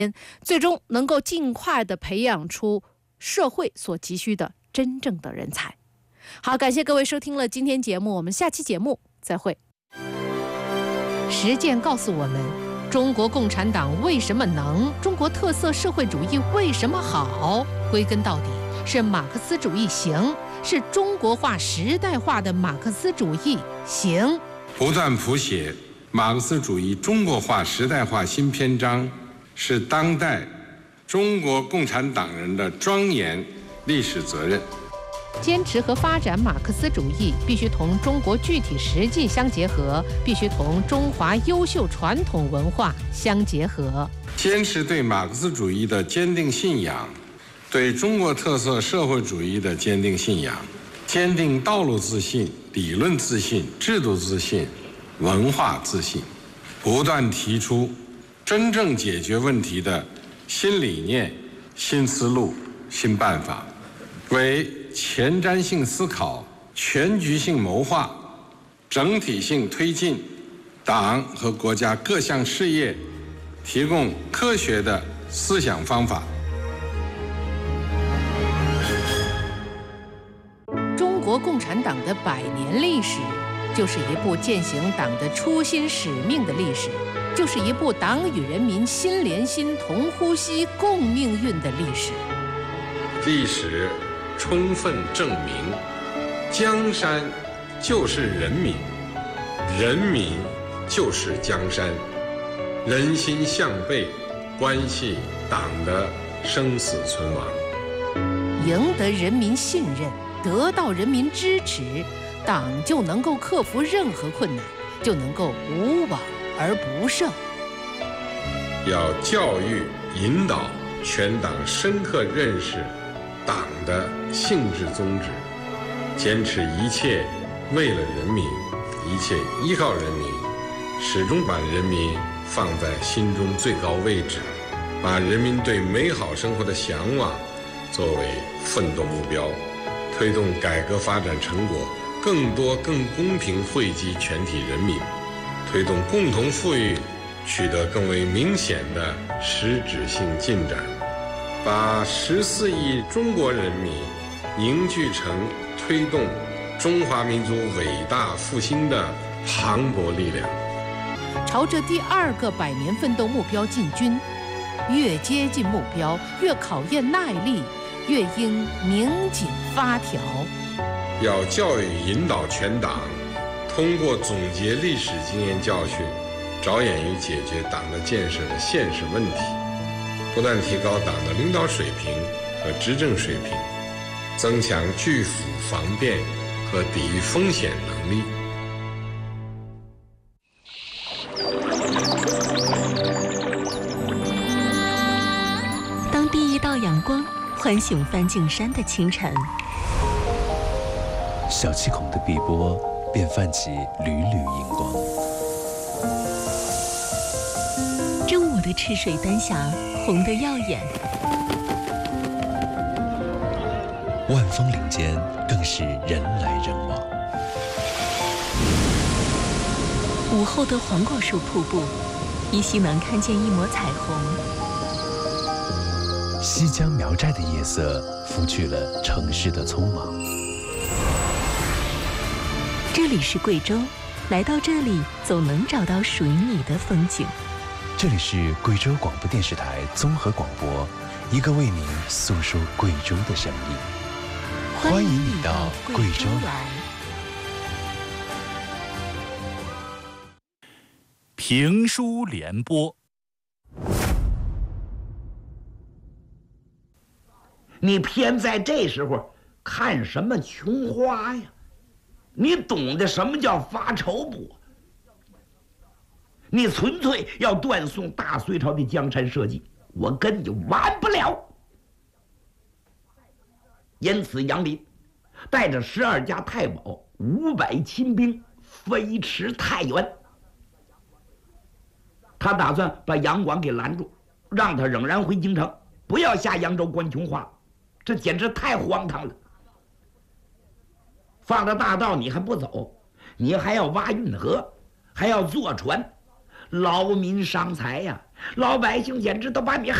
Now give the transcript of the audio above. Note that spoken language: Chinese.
最终能够尽快的培养出社会所急需的真正的人才。好，感谢各位收听了今天节目，我们下期节目再会。实践告诉我们，中国共产党为什么能，中国特色社会主义为什么好，归根到底是马克思主义行，是中国化时代化的马克思主义行。 不断谱写马克思主义中国化时代化新篇章，是当代中国共产党人的庄严历史责任。 坚持和发展马克思主义必须同中国具体实际相结合，必须同中华优秀传统文化相结合。 坚持对马克思主义的坚定信仰，对中国特色社会主义的坚定信仰，坚定道路自信、理论自信、制度自信、文化自信，不断提出真正解决问题的新理念、新思路、新办法，为前瞻性思考、全局性谋划、整体性推进党和国家各项事业提供科学的思想方法。 中国共产党的100年历史，就是一部践行党的初心使命的历史，就是一部党与人民心连心、同呼吸、共命运的历史。 历史充分证明，江山就是人民，人民就是江山，人心向背，关系党的生死存亡。 赢得人民信任，得到人民支持，党就能够克服任何困难，就能够无往而不胜。 要教育引导全党深刻认识党的性质宗旨，坚持一切为了人民，一切依靠人民，始终把人民放在心中最高位置，把人民对美好生活的向往作为奋斗目标，推动改革发展成果更多更公平惠及全体人民，推动共同富裕取得更为明显的实质性进展，把14亿中国人民凝聚成推动中华民族伟大复兴的磅礴力量。 朝着第2个100年奋斗目标进军，越接近目标，越考验耐力，越应拧紧发条。 要教育引导全党，通过总结历史经验教训，着眼于解决党的建设的现实问题，不断提高党的领导水平和执政水平，增强拒腐防变和抵御风险能力。 当第一道阳光唤醒梵净山的清晨， 小气孔的碧波便泛起缕缕荧光。 正午的赤水丹霞红得耀眼， 万峰岭间更是人来人往。 午后的黄果树瀑布，依稀能看见一抹彩虹。 西江苗寨的夜色拂去了城市的匆忙。 这里是贵州，来到这里总能找到属于你的风景。 这里是贵州广播电视台综合广播，一个为您诉说贵州的声音。欢迎你到贵州来。 评书联播。 你偏在这时候看什么琼花呀？你懂得什么叫发愁不？你纯粹要断送大隋朝的江山社稷，我跟你完不了。因此杨林带着12家太保500亲兵飞驰太原，他打算把杨广给拦住，让他仍然回京城，不要下扬州观琼花，这简直太荒唐了。放了大道你还不走，你还要挖运河，还要坐船，劳民伤财呀， 老百姓简直都把你